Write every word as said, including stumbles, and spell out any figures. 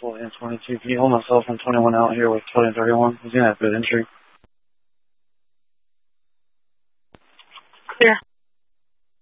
full and twenty-two. Can you hold myself from twenty-one out here with twenty and thirty-one? He's going to have good entry. Clear.